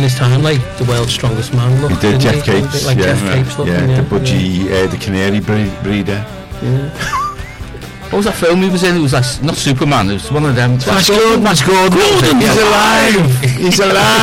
his time like the world's strongest man look. He did, Jeff Capes. Like Jeff Capes looking, the budgie, the canary breeder. Yeah. What was that film he was in? It was like, not Superman, it was one of them. Flash Gordon. He's alive. He's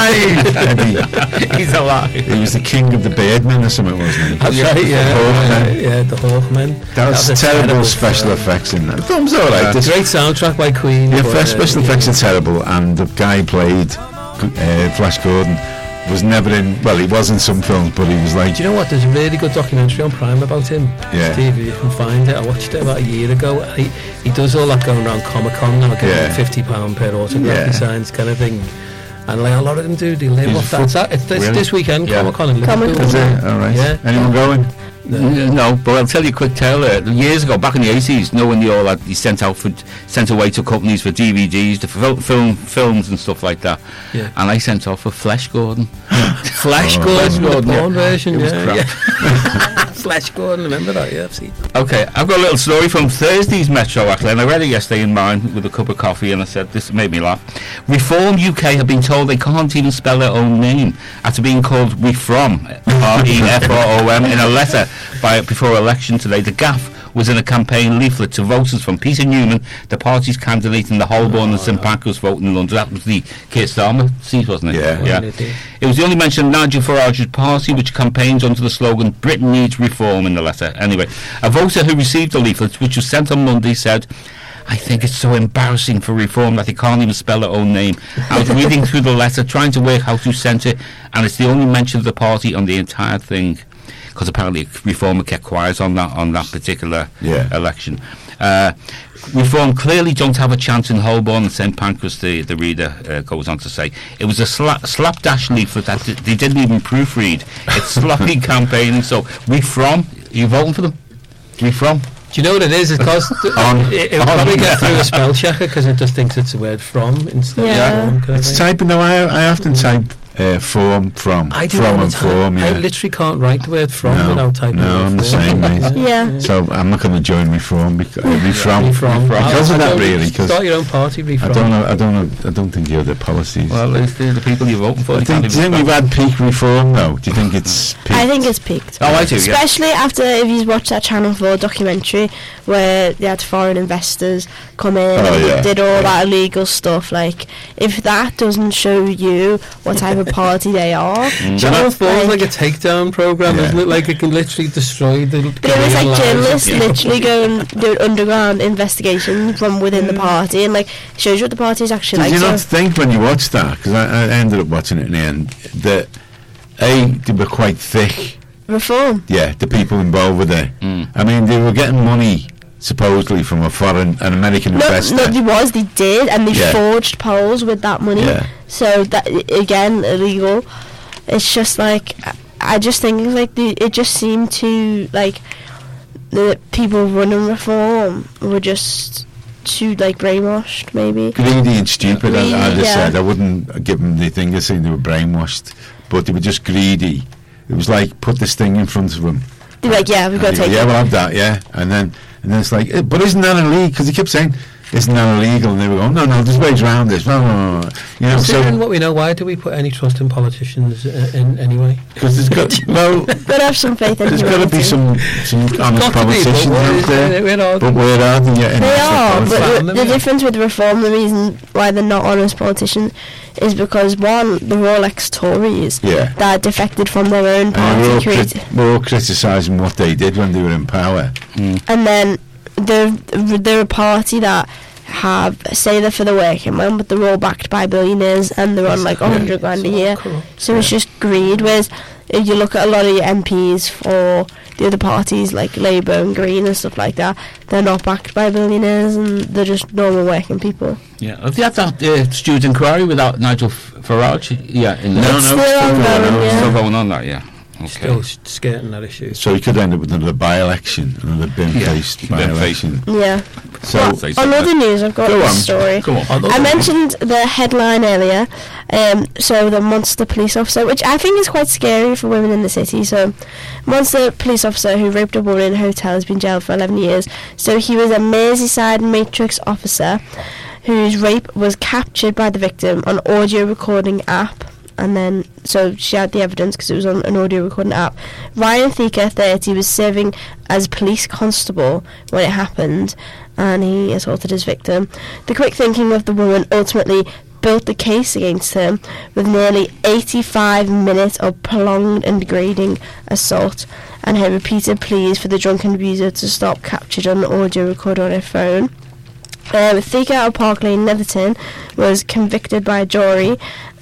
alive. He's alive. He was the king of the Birdmen or something, wasn't he? That's right, yeah. The Hawkmen. That was terrible special effects in that. The film's alright. Great soundtrack by Queen. Yeah, first special effects are terrible, and the guy played Flash Gordon was never in. Well, he was in some films, but he was like. Do you know what? There's a really good documentary on Prime about him. Yeah. Steve, if you can find it. I watched it about a year ago. He does all that going around Comic-Con now, getting £50 per autograph he signs, kind of thing. And like a lot of them do, they live off that. It's this weekend, Comic-Con in Liverpool. Is it? All right. Yeah. Anyone going? No, but I'll tell you a quick tale. Years ago, back in the 80s, when they all had, he sent away to companies for DVDs, to film films and stuff like that. Yeah. And I sent off for Flash Gordon. Flash Gordon, the porn version. It was crap. Flash Gordon, remember that? Yeah, I've seen that. Okay, I've got a little story from Thursday's Metro, actually, and I read it yesterday in mine with a cup of coffee, and I said, this made me laugh. Reform UK have been told they can't even spell their own name after being called Refrom, R-E-F-R-O-M, in a letter before election today. The gaffe was in a campaign leaflet to voters from Peter Newman, the party's candidate in the Holborn and St Pancras vote in London. That was the Keir Starmer seat, wasn't it? Yeah. It was the only mention of Nigel Farage's party, which campaigns under the slogan "Britain needs reform" in the letter. Anyway, a voter who received the leaflet, which was sent on Monday, said, "I think it's so embarrassing for Reform that they can't even spell their own name. I was reading through the letter, trying to work out who sent it, and it's the only mention of the party on the entire thing." Because apparently Reform kept quiet on that particular election. Reform clearly don't have a chance in Holborn and St Pancras, the reader goes on to say. It was a slapdash leaflet that they didn't even proofread. It's sloppy campaigning. So Reform, are you voting for them? Reform? Do you know what it is? It's because it'll probably get through a spell checker because it just thinks it's a word from instead of from. It's typing. No, I often type form from. I do from and form. I literally can't write the word from without typing. No, I'm the same, mate. Yeah. So I'm not going to join Reform because of that, really. Start your own party, Reform. I don't think you're the policies. Well, it's the people you're voting for. Do you think we've had peak Reform though? Do you think it's peaked? I think it's peaked. Oh, I do. Especially after, if you watch that Channel 4 documentary where they had foreign investors come in and did all that illegal stuff. Like, if that doesn't show you what type of party they are. Channel 4 is like a takedown program, isn't it? Like, it can literally destroy the. But it was like journalists literally going doing underground investigation from within the party, and like shows you what the party is actually like. Did you not think when you watched that? Because I ended up watching it in the end that they were quite thick. Reform. Yeah, the people involved with it. I mean, they were getting money supposedly from an American investor. No, they did, and they forged polls with that money. Yeah. So that, again, illegal. It's just like, I just think like it just seemed to like the people running Reform were just too like brainwashed, maybe. Greedy and stupid. I just said I wouldn't give them the thing of saying they were brainwashed, but they were just greedy. It was like, put this thing in front of them. They're like, yeah, we've got to take it. Yeah, we'll have that, yeah. And then it's like, but isn't that illegal? Because he kept saying, isn't that illegal? And they were going, no, there's ways around this. No. You know, so what we know, why do we put any trust in politicians in anyway? Because there's got gotta have some faith in there's got to be some honest politicians out there. But where are they? They are, but the difference with Reform, the reason why they're not honest politicians, is because one, they're all ex-Tories that defected from their own party. We're all criticising what they did when they were in power. And then they're a party that say they're for the working man, but they're all backed by billionaires and they're on like $100,000 a year. So it's just greed. Whereas if you look at a lot of your MPs for the other parties like Labour and Green and stuff like that, they're not backed by billionaires and they're just normal working people. Yeah, have you had that Stewart inquiry without Nigel Farage? Yeah, still going on that, yeah. Okay. Still skirting that issue. So you could end up with another by-election, another bin-faced by-election. Yeah. So on other news, I've got a story. Go on. I mentioned the headline earlier. So the Munster police officer, which I think is quite scary for women in the city. So Munster police officer who raped a woman in a hotel has been jailed for 11 years. So he was a Merseyside Matrix officer whose rape was captured by the victim on audio recording app. and then so she had the evidence because it was on an audio recording app. Ryan Thika, 30, was serving as police constable when it happened, and he assaulted his victim. The quick thinking of the woman ultimately built the case against him, with nearly 85 minutes of prolonged and degrading assault, and her repeated pleas for the drunken abuser to stop captured on the audio recorder on her phone. Thika of Park Lane, Netherton, was convicted by a jury.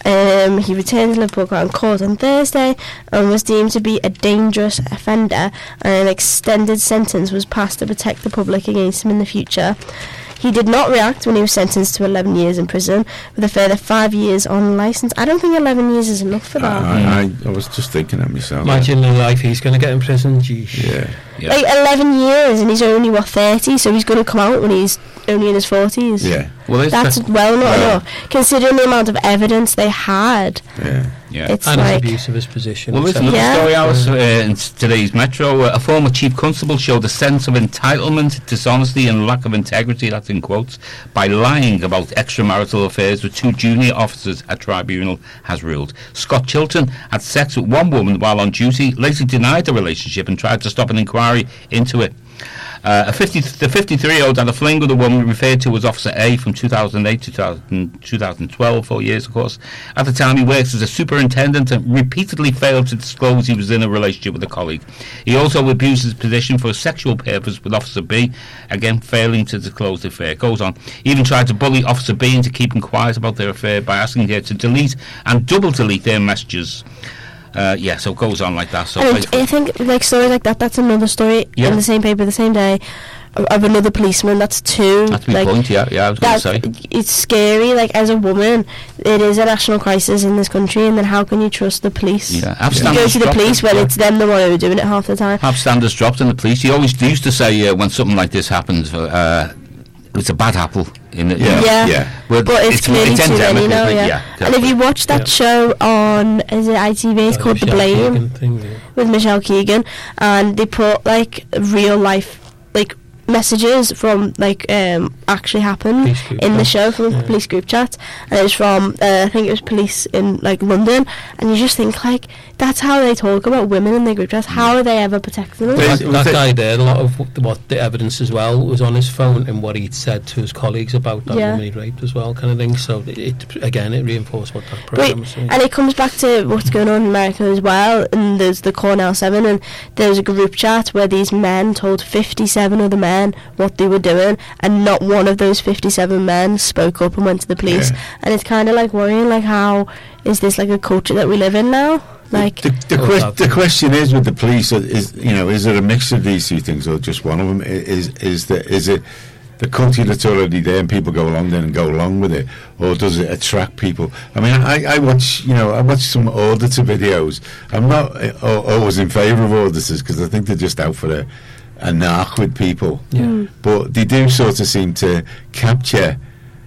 He returned to Liverpool Crown Court on Thursday and was deemed to be a dangerous offender, and an extended sentence was passed to protect the public against him in the future. He did not react when he was sentenced to 11 years in prison, with a further 5 years on licence. I don't think 11 years is enough for that. I was just thinking that myself. Imagine the life he's going to get in prison. Geez. Yeah. Like 11 years, and he's only 30, so he's going to come out when he's only in his 40s. Yeah. Well, that's not enough, considering the amount of evidence they had. Yeah. It's and like his abuse of his position. Well, there's another story out in today's Metro. A former chief constable showed a sense of entitlement, dishonesty and lack of integrity, that's in quotes, by lying about extramarital affairs with 2 junior officers, a tribunal has ruled. Scott Chilton had sex with one woman while on duty, later denied the relationship and tried to stop an inquiry into it. The 53-year-old had a fling with a woman referred to as Officer A from 2008 to 2012, 4 years, of course. At the time, he works as a superintendent and repeatedly failed to disclose he was in a relationship with a colleague. He also abused his position for a sexual purpose with Officer B, again failing to disclose the affair. Goes on. He even tried to bully Officer B into keeping quiet about their affair by asking her to delete and double delete their messages. So it goes on like that. So I think like stories like that, that's another story in the same paper the same day of another policeman. That's 2. That's my point, I was going to say. It's scary, like, as a woman, it is a national crisis in this country, and then how can you trust the police? You go to the police when it's them the one who are doing it half the time. Have standards dropped in the police. You always used to say when something like this happens, it's a bad apple. But it's clearly too many now. And if you watch that show on, is it ITV? It's called The Blame with Michelle Keegan, and they put like real life like messages from like actually happened in the show from the police group chat, and it was from I think it was police in like London, and you just think like that's how they talk about women in their group chats. How are they ever protecting them? That guy there, a lot of what the evidence as well was on his phone and what he'd said to his colleagues about that woman he'd raped as well, kind of thing. So it reinforced what that program was saying. And it comes back to what's going on in America as well. And there's the Cornell 7, and there's a group chat where these men told 57 other men what they were doing, and not one of those 57 men spoke up and went to the police. And it's kind of like worrying, like, how is this like a culture that we live in now? Like the question is with the police, is it a mix of these 2 things, or just one of them? Is it the culture that's already there and people go along with it, or does it attract people? I mean, I watch some auditor videos. I'm not always in favour of auditors because I think they're just out for a narc with people. But they do sort of seem to capture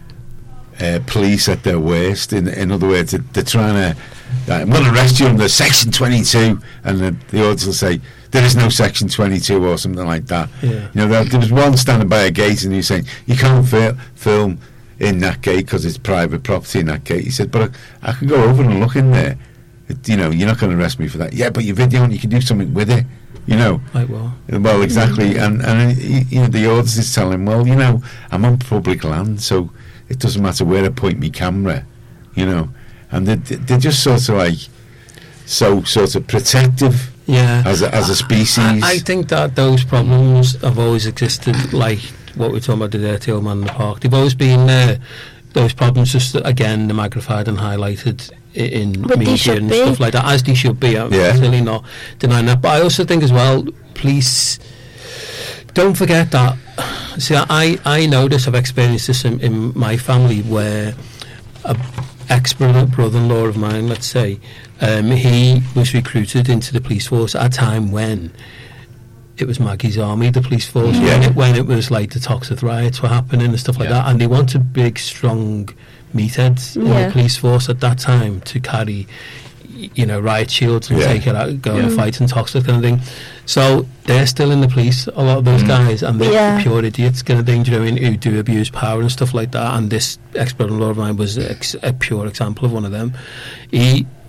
police at their worst. In other words, they're trying to, I'm going to arrest you under Section 22, and the auditor will say there is no Section 22 or something like that. There was one standing by a gate and he was saying you can't film in that gate because it's private property in that gate. He said, but I can go over and look in there. You're not going to arrest me for that. Yeah, but your video, and you can do something with it. Well, exactly. And the auditor's telling him, well, I'm on public land, so it doesn't matter where I point my camera, and they're just sort of like so sort of protective as a species. I think that those problems have always existed, like what we're talking about, the dirty old man in the park. They've always been there. Those problems just, again, they're magnified and highlighted in media and stuff like that, as they should be. I'm certainly not denying that. But I also think as well, police, don't forget that. See, I know this, I've experienced this in my family, where a ex-brother-in-law of mine, let's say, he was recruited into the police force at a time when it was Maggie's Army, the police force, when it was like the Toxteth riots were happening and stuff like that, and they wanted big, strong meatheads in the police force at that time to carry, riot shields and take it out, go and fight in Toxteth kind of thing. So they're still in the police, a lot of those guys, and they're pure idiots kind of thing, who do abuse power and stuff like that. And this ex-brother-in-law of mine was a pure example of one of them. He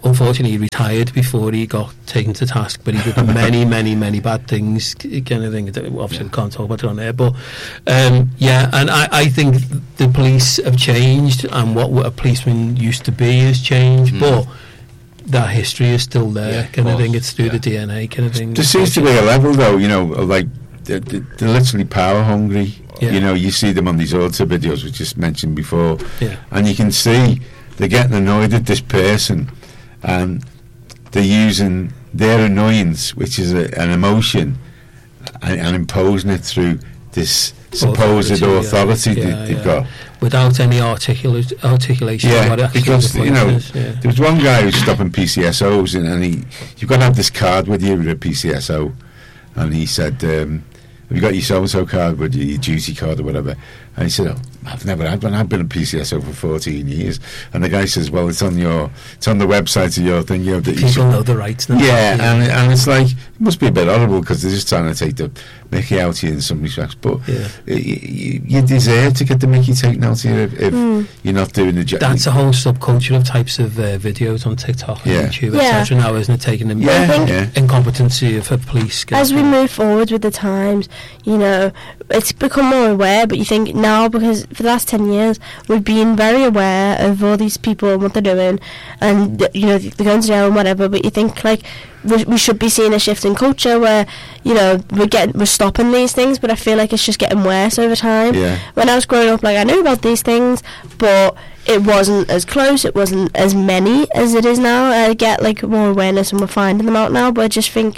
unfortunately, he retired before he got taken to task, but he did many bad things, kind of thing. Obviously, can't talk about it on air, but and I think the police have changed, and what a policeman used to be has changed, but that history is still there, kind of thing. It's through the DNA, kind of thing. There seems to be a level, though, like they're literally power hungry. You see them on these auto videos, which just mentioned before, and you can see they're getting annoyed at this person, and they're using their annoyance, which is an emotion, and imposing it through this supposed authority they've got. Without any articulation. Because there was one guy who's stopping PCSOs, and you've got to have this card with you with a PCSO, and he said, have you got your so-and-so card with you, your duty card or whatever? And he said, I've never had one. I've been a PCSO for 14 years. And the guy says, well, it's on the website of your thing. That people know the rights. And it's like, it must be a bit horrible because they're just trying to take the mickey out of you in some respects. But you deserve to get the mickey taken out of you if you're not doing the job. That's a whole subculture of types of videos on TikTok and YouTube, etc. now, isn't it? Taking the incompetency of a police. As we move forward with the times, it's become more aware, but you think now, because for the last 10 years we've been very aware of all these people and what they're doing, and they're going to jail and whatever, but you think like we should be seeing a shift in culture where we're stopping these things, but I feel like it's just getting worse over time. When I was growing up, like I knew about these things, but it wasn't as close, it wasn't as many as it is now. I get like more awareness and we're finding them out now, but I just think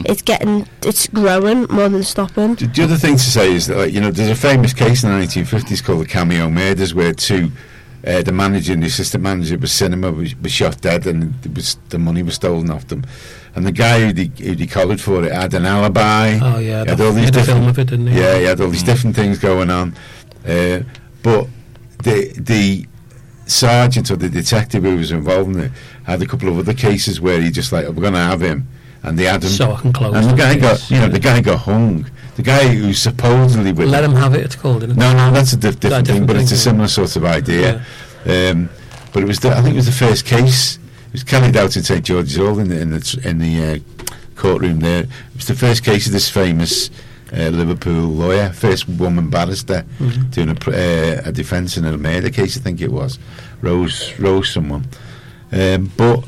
it's growing more than stopping. The other thing to say is that there's a famous case in the 1950s called the Cameo Murders, where the manager and the assistant manager of a cinema was shot dead, and the money was stolen off them. And the guy who they collared for it had an alibi. Oh yeah, he had all these film of it, didn't he? Yeah, he had all these different things going on. But the sergeant or the detective who was involved in it had a couple of other cases where he just like, we're going to have him, and they had him. So I can close. And the guy got hung. The guy who supposedly let him have it. It's called, isn't it? No, that's a different thing, but it's a similar sort of idea. But it was I think it was the first case. It was carried out in St George's Hall in the courtroom there. It was the first case of this famous Liverpool lawyer, first woman barrister, doing a defence in a murder case. I think it was Rose someone. But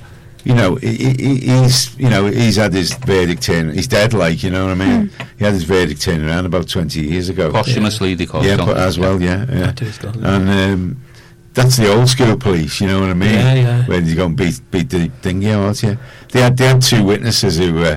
he's had his verdict turned. He's dead, like, you know what I mean. He had his verdict turned around about 20 years ago. Posthumously, they call it. As well. And that's the old school police, you know what I mean? Where you go and beat the thingy out, They had two witnesses who were,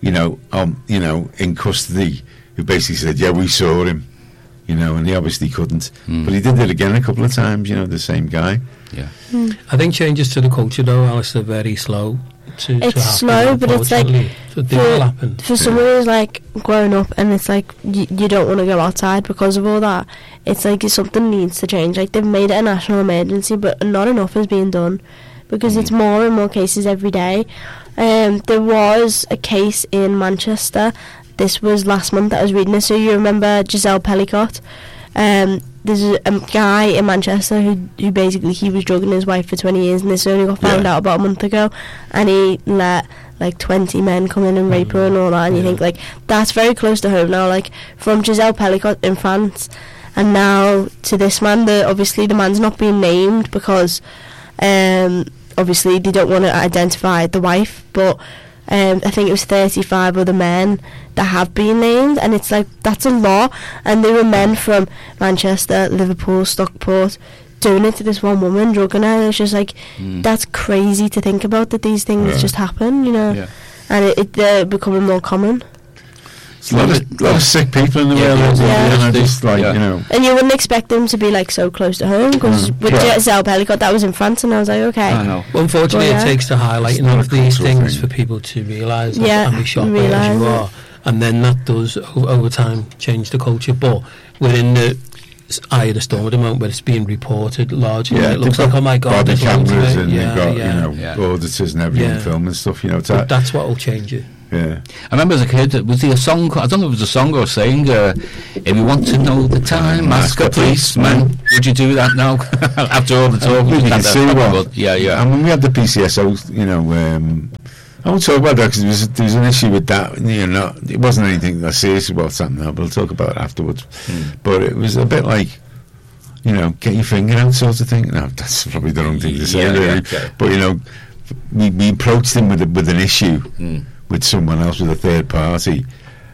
in custody, who basically said, we saw him, and he obviously couldn't. But he did it again a couple of times, the same guy. I think changes to the culture, though, Alice, are very slow. It's slow, but it's like for someone who's like growing up, and it's like you don't want to go outside because of all that. It's like something needs to change. Like they've made it a national emergency, but not enough is being done because it's more and more cases every day. There was a case in Manchester. This was last month that I was reading this. So you remember Giselle Pellicott? There's a guy in Manchester who basically he was drugging his wife for 20 years, and this only got found out about a month ago, and he let like 20 men come in and rape her and all that, and you think like that's very close to home now, like from Giselle Pellicott in France and now to this man. Obviously the man's not being named because obviously they don't want to identify the wife, but I think it was 35 other men that have been named, and it's like that's a lot, and they were men from Manchester, Liverpool, Stockport, doing it to this one woman, drugging her, and it's just like that's crazy to think about, that these things just happen, and they're becoming more common. It's a lot of sick people in the world, and you wouldn't expect them to be like so close to home, because with Giselle Pellicott, that was in France, and I was like, okay. I know. Well, unfortunately, it takes the highlighting of these things for people to realise and be shocked by as you are, and then that does over time change the culture. But within the eye of the storm at the moment, where it's being reported largely, it looks like, oh my God, body cameras, and they've got auditors and everything filming stuff. That's what will change it. Yeah. I remember as a kid, was there a song? I don't know if it was a song or a saying. If you want to know the time, ask a policeman. Would you do that now? After all the talk, we can see what. Yeah. And when we had the PCSO, you know, I won't talk about that because there was an issue with that. You know, it wasn't anything that serious about something now, but I'll talk about it afterwards. But it was a bit like, you know, get your finger out sort of thing. No, that's probably the wrong thing to say, really. But, you know, we approached him with an issue with someone else, with a third party.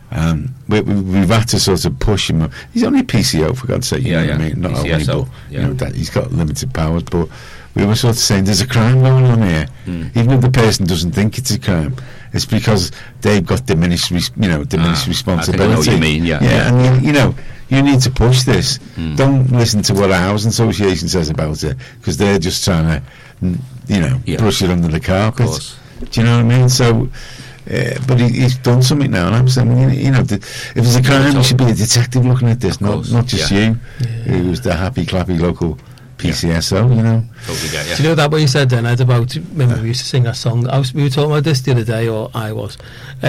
We've had to sort of push him. He's only a PCO, for God's sake. You know what I mean? Not only, but you know, that he's got limited powers. But we were sort of saying there's a crime going on here, even if the person doesn't think it's a crime. It's because they've got diminished responsibility. I think I know what you mean. And you know, you need to push this. Don't listen to what a housing association says about it, because they're just trying to, you know, brush it under the carpet. Do you know what I mean? So. But he's done something now, and I'm saying, you know, if there's a crime, there should be a detective looking at this, not just you, who's the happy clappy local PCSO, you know. Totally get, Do you know that what you said then, Ed, about, remember we used to sing that song, we were talking about this the other day, or I was,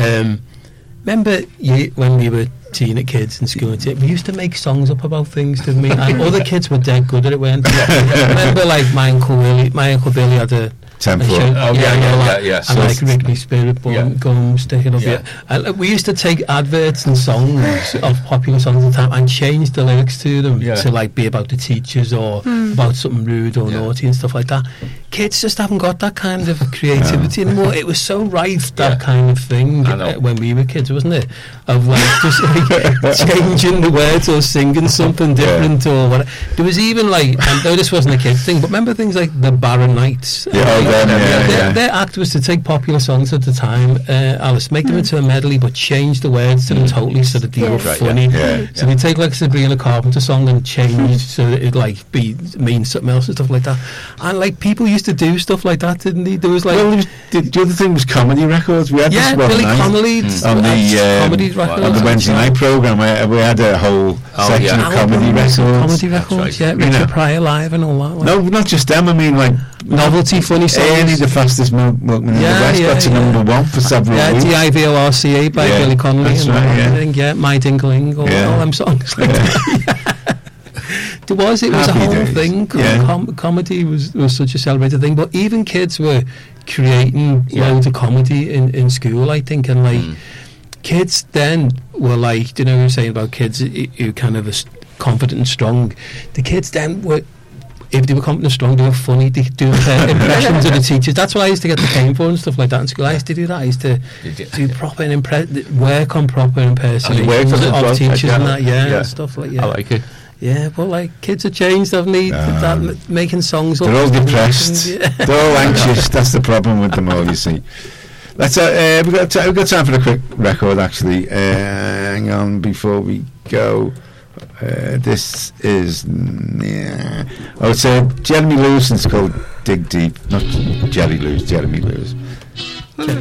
remember when we were teenage kids in school, we used to make songs up about things, didn't we? And other kids were dead good at it, weren't they? Remember, like, my Uncle Billy had a temple. And so like Wrigley Spirit gum sticking up here. And we used to take adverts and songs of popular songs at the time and change the lyrics to them to like be about the teachers or about something rude or naughty and stuff like that. Kids just haven't got that kind of creativity anymore. It was so rife, that kind of thing, when we were kids, wasn't it? Of like just like changing the words or singing something different or whatever. There was even like, and though this wasn't a kid thing, but remember things like the Barron Knights. Their act was to take popular songs at the time, Alice, make them into a medley, but change the words to them totally so that they were funny. So they take like Sabrina Carpenter song and change so that it like mean something else and stuff like that. And like people used to do stuff like that, didn't they? There was like the other thing was comedy records. We had this Billy Connolly on the Wednesday night programme. We had a whole section of comedy records. Richard Pryor Live and all that. No, not just them. I mean, like novelty funny songs. Ernie, the fastest milkman in the West, got to number one for several weeks. DIVORCA by Billy Connolly. That's right, My Dinkling, all them songs like that. It was a whole thing. Comedy was such a celebrated thing, but even kids were creating loads of comedy in school, I think, and like kids then were like, do you know what you're saying about kids who kind of are confident and strong? The kids then were, if they were confident and strong, they were funny. They could do impressions of the teachers. That's what I used to get the cane for and stuff like that in school. I used to do that. I used to do proper work on proper impersonations of teachers and that, and stuff like that. I like it. Yeah, but like kids have changed, haven't they? Making songs. They're all depressed. They're all anxious. That's the problem with them all, you see. Let's we've got time for a quick record, actually. Hang on before we go. This is it's Jeremy Lewis, and it's called Dig Deep. Not Jerry Lewis, Jeremy Lewis.